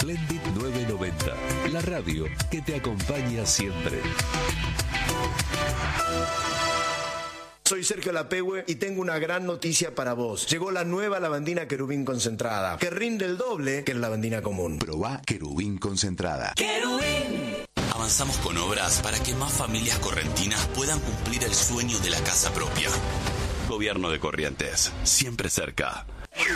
Splendid 990, la radio que te acompaña siempre. Soy Sergio Lapehue y tengo una gran noticia para vos. Llegó la nueva lavandina Querubín concentrada, que rinde el doble que la lavandina común. Probá Querubín concentrada. ¡Querubín! Avanzamos con obras para que más familias correntinas puedan cumplir el sueño de la casa propia. Gobierno de Corrientes, siempre cerca.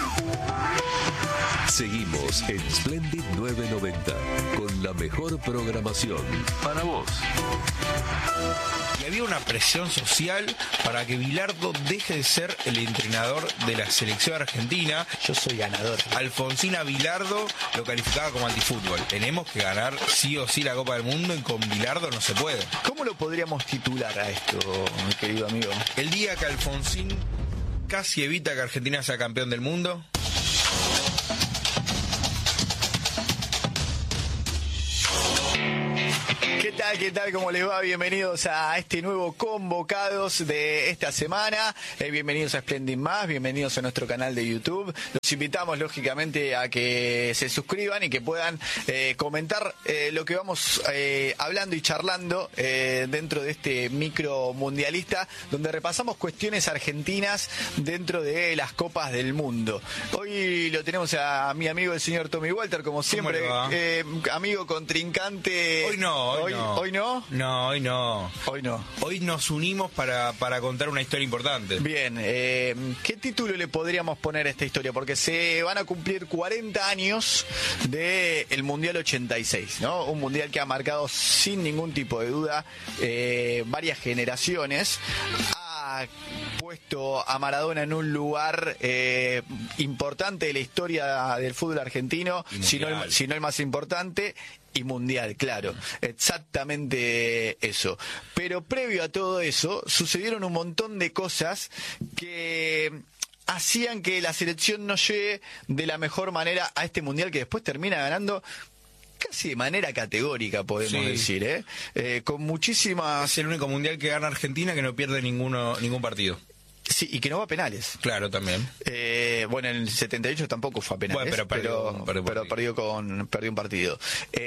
Seguimos en Splendid 990 con la mejor programación para vos. Y había una presión social para que Bilardo deje de ser el entrenador de la selección argentina. Yo soy ganador. Alfonsín a Bilardo lo calificaba como antifútbol. Tenemos que ganar sí o sí la Copa del Mundo y con Bilardo no se puede. ¿Cómo lo podríamos titular a esto, mi querido amigo? El día que Alfonsín casi evita que Argentina sea campeón del mundo. ¿Qué tal? ¿Cómo les va? Bienvenidos a este nuevo Convocados de esta semana. Bienvenidos a Splendid Más, bienvenidos a nuestro canal de YouTube. Los invitamos, lógicamente, a que se suscriban y que puedan comentar lo que vamos hablando y charlando dentro de este micro mundialista, donde repasamos cuestiones argentinas dentro de las Copas del Mundo. Hoy lo tenemos a mi amigo el señor Tommy Walter, como siempre, amigo contrincante. Hoy no. ¿Hoy no? No, hoy no. Hoy no. Hoy nos unimos para contar una historia importante. Bien, ¿qué título le podríamos poner a esta historia? Porque se van a cumplir 40 años del Mundial 86, ¿no? Un mundial que ha marcado sin ningún tipo de duda varias generaciones. Ha puesto a Maradona en un lugar importante de la historia del fútbol argentino, si no el más importante. Y mundial, claro, exactamente eso. Pero previo a todo eso, sucedieron un montón de cosas que hacían que la selección no llegue de la mejor manera a este mundial, que después termina ganando casi de manera categórica, podemos decir, con muchísimas... Es el único mundial que gana Argentina que no pierde ningún partido. Sí, y que no va a penales. Claro, también. Bueno, en el 78 tampoco fue a penales, bueno, pero perdió un partido.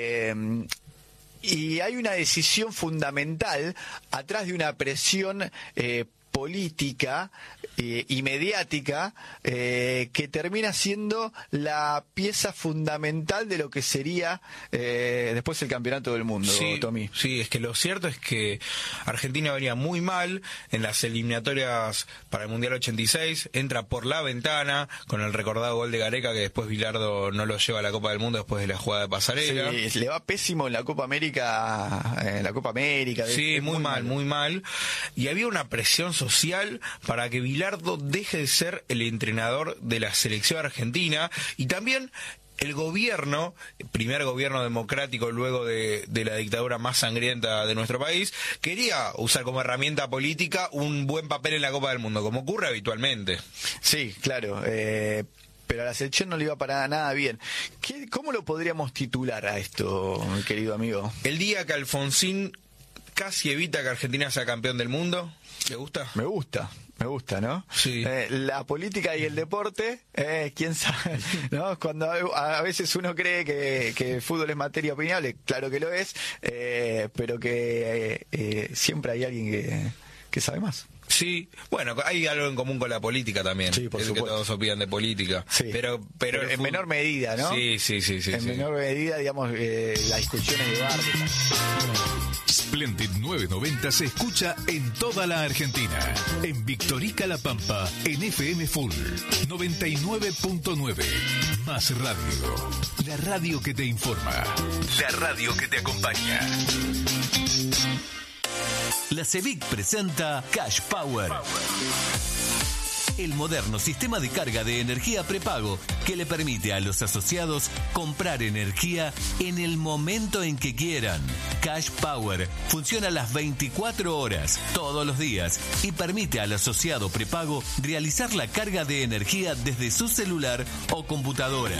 Y hay una decisión fundamental atrás de una presión política y mediática que termina siendo la pieza fundamental de lo que sería después el campeonato del mundo, Tommy. Sí, es que lo cierto es que Argentina venía muy mal en las eliminatorias para el Mundial 86, entra por la ventana con el recordado gol de Gareca, que después Bilardo no lo lleva a la Copa del Mundo después de la jugada de pasarela. Sí, le va pésimo en la Copa América, Sí, muy mal. Y había una presión social para que Bilardo deje de ser el entrenador de la selección argentina, y también el gobierno, primer gobierno democrático luego de la dictadura más sangrienta de nuestro país, quería usar como herramienta política un buen papel en la Copa del Mundo, como ocurre habitualmente. Sí, claro. Pero a la selección no le iba para nada bien. ¿Cómo lo podríamos titular a esto, mi querido amigo? El día que Alfonsín casi evita que Argentina sea campeón del mundo. ¿Te gusta? Me gusta, ¿no? Sí. La política y el deporte, quién sabe, ¿no? Cuando a veces uno cree que el fútbol es materia opinable, claro que lo es, pero que siempre hay alguien que sabe más. Sí, bueno, hay algo en común con la política también. Sí, por supuesto. Que todos opinan de política. Sí. Pero en menor medida, ¿no? Sí. En menor medida, digamos, las discusiones de bar. Splendid 990 se escucha en toda la Argentina. En Victorica La Pampa, en FM Full 99.9. Más radio. La radio que te informa. La radio que te acompaña. La CEBIC presenta Cash Power. El moderno sistema de carga de energía prepago que le permite a los asociados comprar energía en el momento en que quieran. Cash Power funciona las 24 horas, todos los días, y permite al asociado prepago realizar la carga de energía desde su celular o computadora.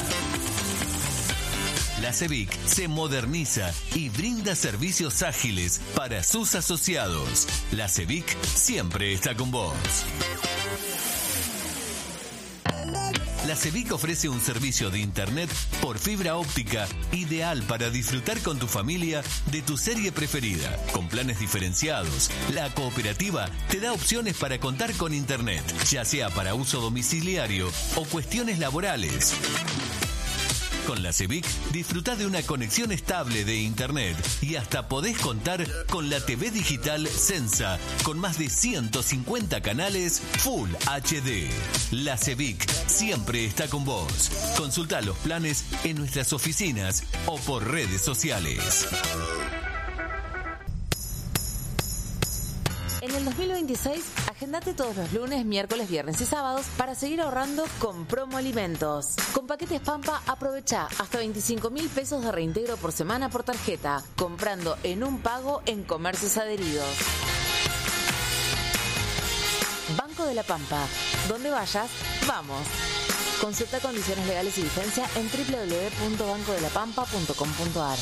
La CEBIC se moderniza y brinda servicios ágiles para sus asociados. La CEBIC siempre está con vos. La CEBIC ofrece un servicio de internet por fibra óptica ideal para disfrutar con tu familia de tu serie preferida. Con planes diferenciados, la cooperativa te da opciones para contar con internet, ya sea para uso domiciliario o cuestiones laborales. Con la CEBIC disfrutá de una conexión estable de internet y hasta podés contar con la TV digital Sensa con más de 150 canales Full HD. La CEBIC siempre está con vos. Consultá los planes en nuestras oficinas o por redes sociales. En el 2026, agendate todos los lunes, miércoles, viernes y sábados para seguir ahorrando con Promo Alimentos. Con paquetes Pampa, aprovecha hasta 25.000 pesos de reintegro por semana por tarjeta, comprando en un pago en comercios adheridos. Banco de la Pampa. Donde vayas, vamos. Consulta condiciones legales y vigencia en www.bancodelapampa.com.ar.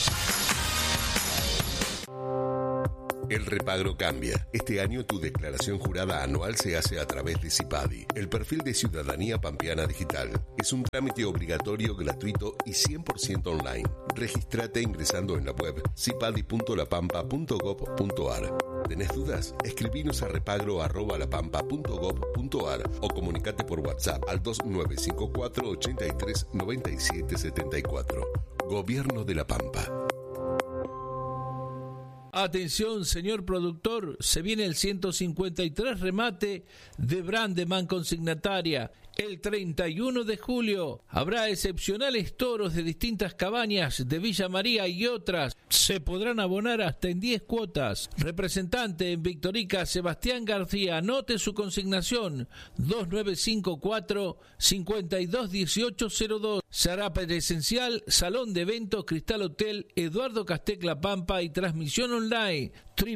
El repagro cambia. Este año tu declaración jurada anual se hace a través de CIPADI, el perfil de Ciudadanía Pampeana Digital. Es un trámite obligatorio, gratuito y 100% online. Regístrate ingresando en la web cipadi.lapampa.gov.ar. ¿Tenés dudas? Escribinos a repagro@lapampa.gov.ar o comunicate por WhatsApp al 2954 83 97 74. Gobierno de la Pampa. Atención, señor productor, se viene el 153 remate de Brandeman Consignataria. El 31 de julio habrá excepcionales toros de distintas cabañas de Villa María y otras. Se podrán abonar hasta en 10 cuotas. Representante en Victorica, Sebastián García. Anote su consignación: 2954-521802. Se hará presencial, Salón de Eventos, Cristal Hotel, Eduardo Castec La Pampa y transmisión online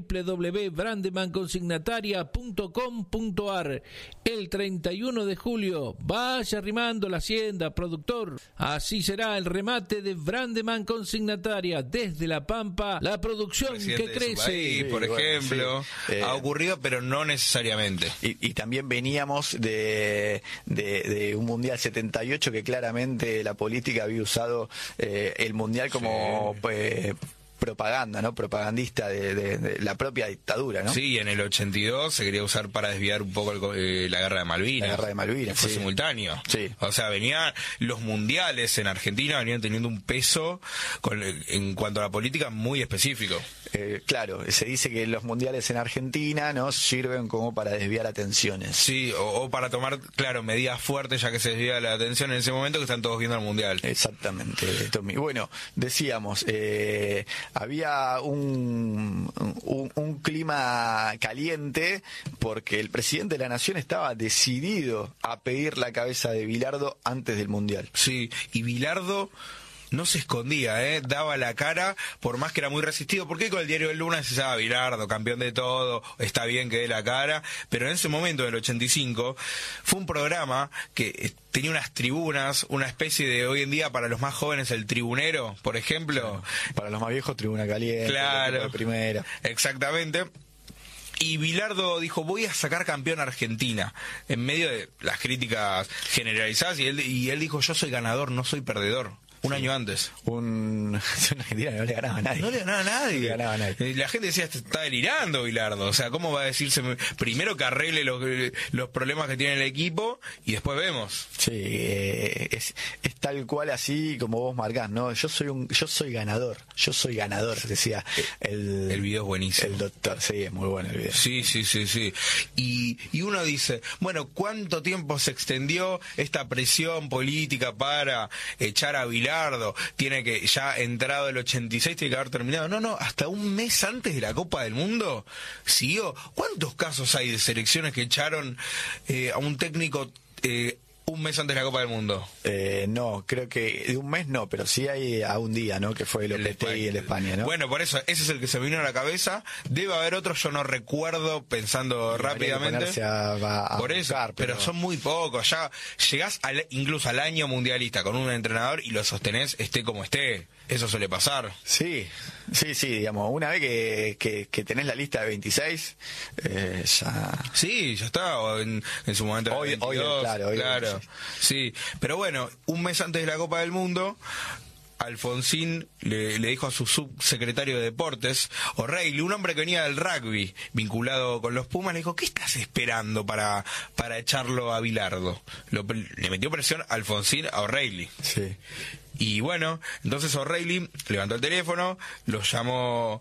www.brandemanconsignataria.com.ar. El 31 de julio, vaya arrimando la hacienda, productor. Así será el remate de Brandeman Consignataria desde La Pampa, la producción que crece. País, por ejemplo, sí. Ha ocurrido, pero no necesariamente. Y también veníamos de un Mundial 78 que claramente la política había usado el Mundial como propaganda, ¿no? Propagandista de la propia dictadura, ¿no? Sí, en el 82 se quería usar para desviar un poco la guerra de Malvinas. La guerra de Malvinas, fue sí. simultáneo. Sí. O sea, los mundiales en Argentina venían teniendo un peso en cuanto a la política muy específico. Claro, se dice que los mundiales en Argentina no sirven como para desviar atenciones. Sí, o para tomar, claro, medidas fuertes, ya que se desvía la atención en ese momento que están todos viendo el mundial. Exactamente, Tommy. Bueno, decíamos, había un clima caliente porque el presidente de la Nación estaba decidido a pedir la cabeza de Bilardo antes del Mundial. Sí, y Bilardo no se escondía, daba la cara, por más que era muy resistido, porque con el diario del Lunes se decía, Bilardo, campeón de todo, está bien que dé la cara, pero en ese momento, del 85, fue un programa que tenía unas tribunas, una especie de, hoy en día, para los más jóvenes, el Tribunero, por ejemplo. Sí, para los más viejos, Tribuna Caliente, claro, de primera. Exactamente. Y Bilardo dijo, voy a sacar campeón a Argentina, en medio de las críticas generalizadas, y él dijo, yo soy ganador, no soy perdedor. Un año antes. En Argentina no le ganaba a nadie. No le ganaba a nadie. No le ganaba a nadie. La gente decía, está delirando Bilardo. O sea, ¿cómo va a decirse primero que arregle los problemas que tiene el equipo y después vemos? Sí, es tal cual así como vos marcás, ¿no? Yo soy ganador, decía el video es buenísimo. El doctor, sí, es muy bueno el video. Sí. Y uno dice, bueno, ¿cuánto tiempo se extendió esta presión política para echar a Bilardo? Tiene que, ya entrado el 86, tiene que haber terminado. No, hasta un mes antes de la Copa del Mundo siguió. ¿Cuántos casos hay de selecciones que echaron a un técnico un mes antes de la Copa del Mundo? No, creo que de un mes no, pero sí hay a un día, ¿no? Que fue el Lopetegui en España, ¿no? Bueno, por eso, ese es el que se me vino a la cabeza. Debe haber otros, yo no recuerdo, pensando rápidamente. Por eso, pero son muy pocos. Ya llegás incluso al año mundialista con un entrenador y lo sostenés esté como esté. Eso suele pasar. Sí, Sí, digamos, una vez que tenés la lista de 26, ya... Sí, ya está, o en su momento... Hoy, claro. Sí, pero bueno, un mes antes de la Copa del Mundo... Alfonsín le dijo a su subsecretario de Deportes, O'Reilly, un hombre que venía del rugby, vinculado con los Pumas, le dijo, ¿qué estás esperando para echarlo a Bilardo? Le metió presión Alfonsín a O'Reilly. Sí. Y bueno, entonces O'Reilly levantó el teléfono, lo llamó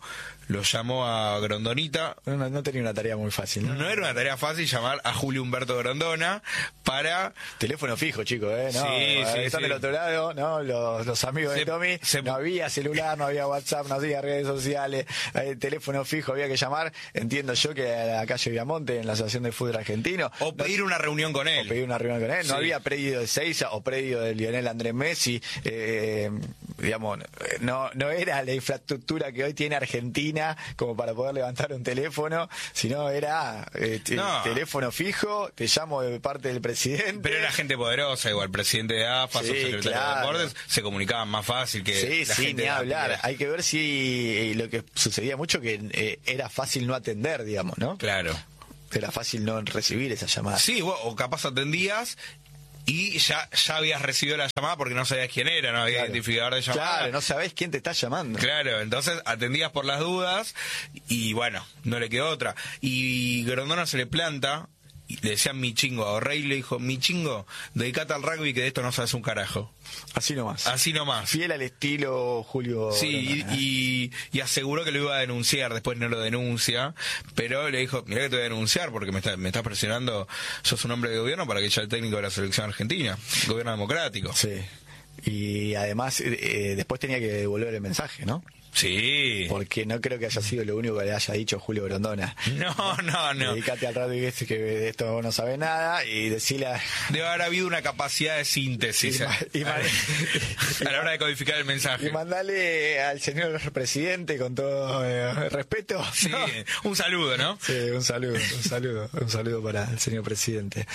a Grondonita. No tenía una tarea muy fácil, ¿no? No era una tarea fácil llamar a Julio Humberto Grondona para... Teléfono fijo, chicos, ¿no? Sí, están del otro lado, ¿no? Los amigos de Tommy, no había celular, no había WhatsApp, no había redes sociales, teléfono fijo había que llamar, entiendo yo que a la calle Viamonte, en la Asociación de Fútbol Argentino. O pedir una reunión con él. No había predio de Seiza o predio de Lionel Andrés Messi, digamos, no era la infraestructura que hoy tiene Argentina como para poder levantar un teléfono, sino era teléfono fijo, te llamo de parte del presidente. Pero era gente poderosa, igual, presidente de AFA, subsecretario de Deportes, se comunicaban más fácil que la gente. Ni hablar. Hay que ver si lo que sucedía mucho que era fácil no atender, digamos, ¿no? Claro. Era fácil no recibir esa llamada. Sí, o capaz atendías y ya habías recibido la llamada porque no sabías quién era, no había identificador de llamada. Claro, no sabés quién te está llamando. Claro, entonces atendías por las dudas y bueno, no le quedó otra. Y Grondona se le planta, y le decían Michingo, a O'Reilly le dijo, Michingo, dedicate al rugby que de esto no sabes un carajo. Así nomás. Fiel al estilo Julio. Sí, y aseguró que lo iba a denunciar, después no lo denuncia, pero le dijo, mirá que te voy a denunciar porque me estás presionando, sos un hombre de gobierno para que sea el técnico de la selección argentina, gobierno democrático. Sí, y además después tenía que devolver el mensaje, ¿no? Sí. Porque no creo que haya sido lo único que le haya dicho Julio Grondona. No. Dedicate al radio y que de esto vos no sabés nada y decirle... Debe haber habido una capacidad de síntesis a la hora de codificar el mensaje. Y mandale al señor presidente con todo respeto. Sí, ¿no? Un saludo, ¿no? Sí, un saludo para el señor presidente.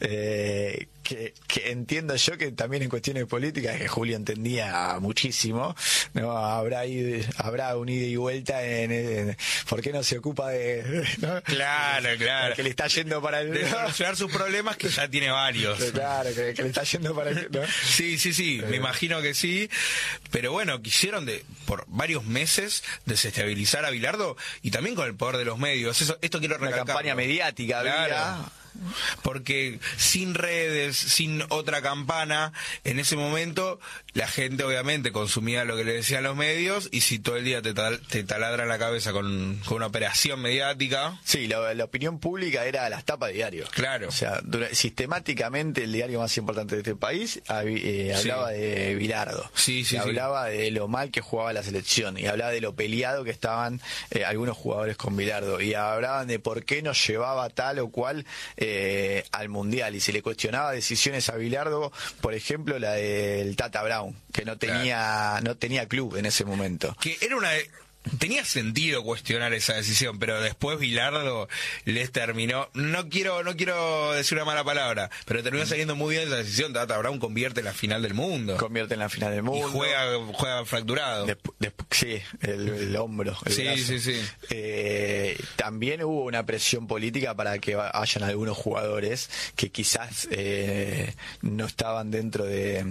Que entiendo yo que también en cuestiones políticas que Julio entendía muchísimo, ¿no? Habrá un ida y vuelta en ¿por qué no se ocupa de ¿no? Claro que le está yendo para el de solucionar sus problemas, que ya tiene varios. Claro, que le está yendo para el ¿no? Sí, me imagino que sí, pero bueno, quisieron por varios meses desestabilizar a Bilardo y también con el poder de los medios. Esto quiero recalcar. Una campaña mediática, claro. Porque sin redes, sin otra campana, en ese momento la gente obviamente consumía lo que le decían los medios, y si todo el día te taladran la cabeza con una operación mediática... Sí, la opinión pública era las tapas de diarios. Claro. O sea, sistemáticamente el diario más importante de este país hablaba de Bilardo. Sí. Hablaba de lo mal que jugaba la selección, y hablaba de lo peleado que estaban algunos jugadores con Bilardo, y hablaban de por qué no llevaba tal o cual al Mundial, y se le cuestionaba decisiones a Bilardo, por ejemplo la del Tata Brown, que no tenía club en ese momento. Que era tenía sentido cuestionar esa decisión, pero después Bilardo les terminó, no quiero decir una mala palabra, pero terminó saliendo muy bien esa decisión. Tata Brown convierte en la final del mundo. Y juega fracturado. Sí, el hombro. Sí. También hubo una presión política para que hayan algunos jugadores que quizás no estaban dentro de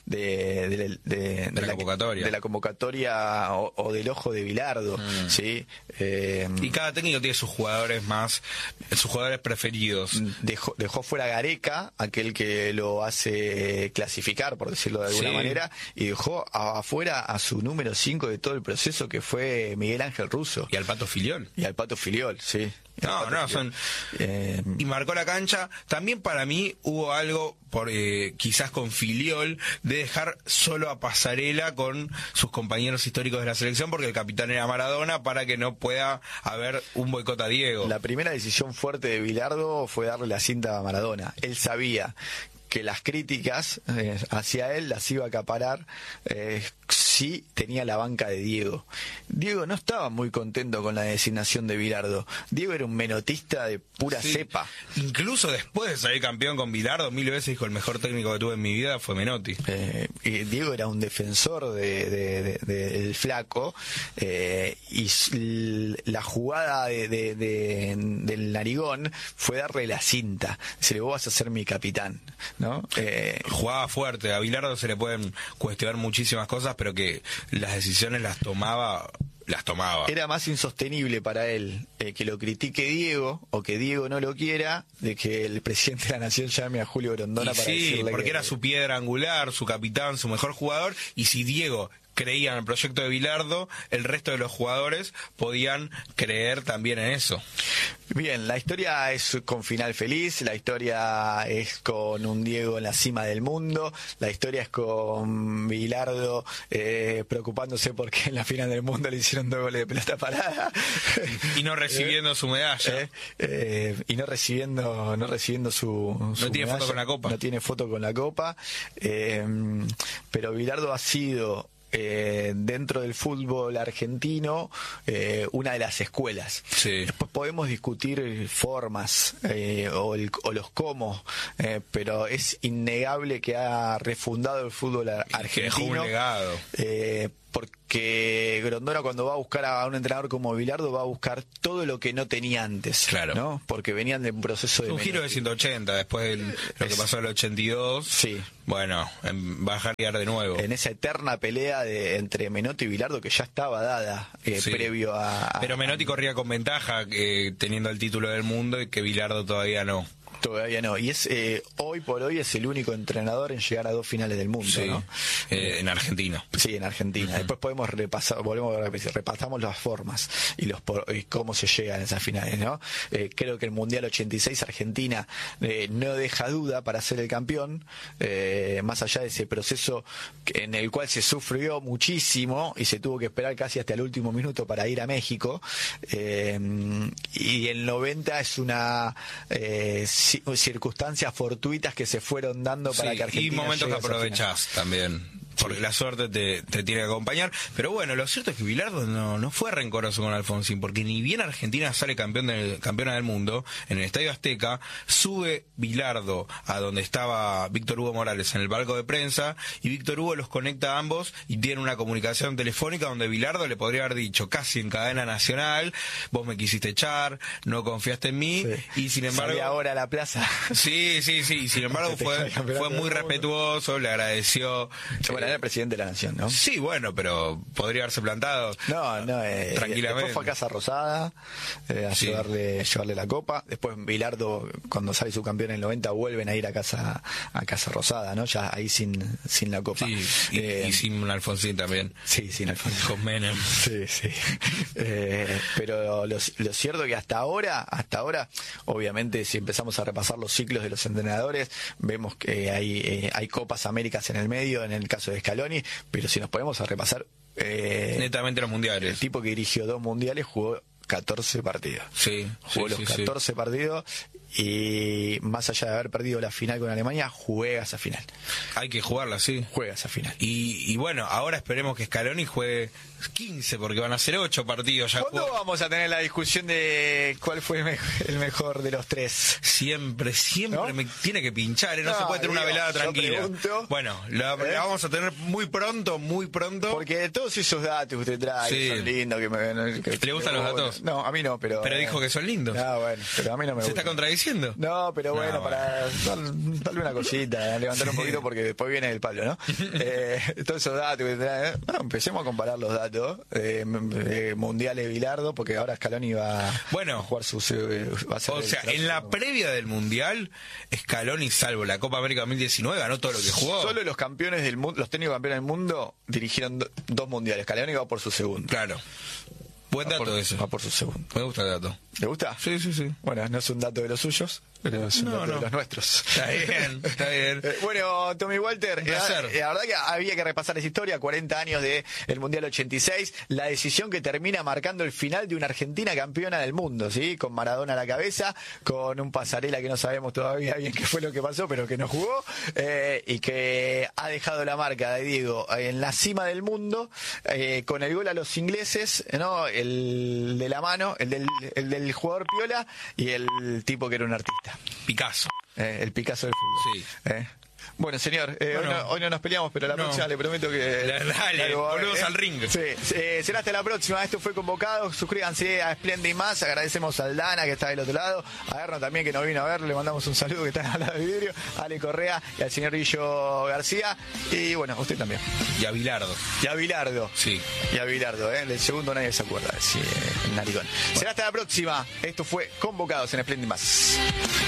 la convocatoria o del ojo de Bilardo. ¿Sí? Y cada técnico tiene sus jugadores preferidos. Dejó fuera a Gareca, aquel que lo hace clasificar, por decirlo de alguna manera, y dejó afuera a su número 5 de todo el proceso, que fue Miguel Ángel Russo. Y al Pato Filiol, sí. Y marcó la cancha. También para mí hubo algo, quizás con Filiol, de dejar solo a Pasarela con sus compañeros históricos de la selección, porque el capitán era Maradona, para que no pueda haber un boicot a Diego. La primera decisión fuerte de Bilardo fue darle la cinta a Maradona. Él sabía que las críticas hacia él las iba a acaparar si tenía la banca de Diego. Diego no estaba muy contento con la designación de Bilardo. Diego era un menotista de pura cepa. Incluso después de salir campeón con Bilardo, 1000 veces dijo: el mejor técnico que tuve en mi vida fue Menotti. Y Diego era un defensor del flaco, y la jugada del narigón fue darle la cinta. Decirle, vos vas a ser mi capitán, ¿no? Jugaba fuerte, a Bilardo se le pueden cuestionar muchísimas cosas, pero que las decisiones las tomaba. Era más insostenible para él que lo critique Diego, o que Diego no lo quiera, de que el presidente de la Nación llame a Julio Grondona para decirle porque era su piedra angular, su capitán, su mejor jugador, y si Diego creía en el proyecto de Bilardo, el resto de los jugadores podían creer también en eso. Bien, la historia es con final feliz, la historia es con un Diego en la cima del mundo, la historia es con Bilardo preocupándose porque en la final del mundo le hicieron 2 goles de pelota parada y no recibiendo su medalla, y no recibiendo su no tiene medalla, foto con la copa, pero Bilardo ha sido dentro del fútbol argentino una de las escuelas. Sí. Después podemos discutir formas o los cómo, pero es innegable que ha refundado el fútbol argentino. Que dejó un legado. Porque Grondona, cuando va a buscar a un entrenador como Bilardo, va a buscar todo lo que no tenía antes. Claro. ¿No? Porque venían de un proceso de... Un giro de 180 después de lo que pasó en el 82. Sí. Bueno, va a jarear de nuevo. En esa eterna pelea entre Menotti y Bilardo, que ya estaba dada previo a... Pero Menotti corría con ventaja teniendo el título del mundo, y que Bilardo todavía no. Todavía no, y es hoy por hoy es el único entrenador en llegar a 2 finales del mundo, sí, ¿no? En Argentina. Sí, en Argentina. Uh-huh. Después podemos repasamos las formas y cómo se llegan a esas finales, ¿no? Creo que el Mundial 86 Argentina no deja duda para ser el campeón, más allá de ese proceso en el cual se sufrió muchísimo y se tuvo que esperar casi hasta el último minuto para ir a México, y el 90 es una circunstancias fortuitas que se fueron dando para que Argentina y momentos que aprovechás también, porque sí, la suerte te tiene que acompañar. Pero bueno, lo cierto es que Bilardo no fue rencoroso con Alfonsín, porque ni bien Argentina sale campeona del mundo, en el Estadio Azteca sube Bilardo a donde estaba Víctor Hugo Morales en el palco de prensa, y Víctor Hugo los conecta a ambos y tiene una comunicación telefónica donde Bilardo le podría haber dicho casi en cadena nacional: vos me quisiste echar, no confiaste en mí, sí, y sin embargo... Salí ahora a la plaza. Sí, y sin embargo fue muy respetuoso, le agradeció... Bueno, era el presidente de la Nación, ¿no? Sí, bueno, pero podría haberse plantado tranquilamente. Después fue a Casa Rosada a llevarle la copa. Después Bilardo, cuando sale su campeón en el 90, vuelven a ir a Casa Rosada, ¿no? Ya ahí sin la copa. Sí, y sin Alfonsín también. Sí, sin Alfonsín. Con Menem. Sí. Pero lo cierto es que hasta ahora, obviamente, si empezamos a repasar los ciclos de los entrenadores, vemos que hay Copas Américas en el medio, en el caso de Scaloni, pero si nos ponemos a repasar netamente los mundiales, el tipo que dirigió 2 mundiales jugó 14 partidos. Sí, jugó los 14 partidos, y más allá de haber perdido la final con Alemania, juega esa final. Hay que jugarla, sí. Juega esa final. Y bueno, ahora esperemos que Scaloni juegue 15, porque van a ser 8 partidos ya. ¿Cuándo vamos a tener la discusión de cuál fue el mejor de los 3? Siempre ¿no? Me tiene que pinchar, no se puede tener una velada tranquila. Bueno, la vamos a tener muy pronto. Porque todos esos datos que usted trae son lindos. ¿Le gustan los datos? No, a mí no, pero... Pero dijo que son lindos. Bueno, pero a mí no me gusta. ¿Se está contradiciendo? No, pero bueno, para darle una cosita, levantar un poquito, porque después viene el palo, ¿no? Todos esos datos que trae. Bueno, empecemos a comparar los datos. Mundial de Bilardo, porque ahora Scaloni va a jugar en la previa del Mundial, Scaloni, salvo la Copa América 2019, ganó todo lo que jugó. Solo los campeones del mundo, los técnicos campeones del mundo dirigieron 2 mundiales. Scaloni va por su segundo. Claro. Buen dato eso. Va por su segundo. Me gusta el dato. ¿Te gusta? Sí. Bueno, no es un dato de los suyos, pero es un dato de los nuestros. Está bien. Bueno, Tommy Walter, la verdad que había que repasar esa historia, 40 años del Mundial 86, la decisión que termina marcando el final de una Argentina campeona del mundo, ¿sí? Con Maradona a la cabeza, con un Pasarela que no sabemos todavía bien qué fue lo que pasó, pero que no jugó, y que ha dejado la marca de Diego en la cima del mundo, con el gol a los ingleses, ¿no? El de la mano, el del jugador piola, y el tipo que era un artista. Picasso. El Picasso del fútbol. Sí. Bueno, señor, hoy no nos peleamos, pero la próxima le prometo que... Dale, volvemos al ring. Sí, será hasta la próxima. Esto fue Convocado. Suscríbanse a Splendid Más. Agradecemos a Aldana, que está del otro lado. A Erno también, que nos vino a ver. Le mandamos un saludo, que está al lado del vidrio. A Ale Correa y al señor Guillo García. Y bueno, usted también. Y a Bilardo. Sí. Y a Bilardo, del segundo nadie se acuerda. Sí, el narigón. Será hasta la próxima. Esto fue Convocados en Splendid Más.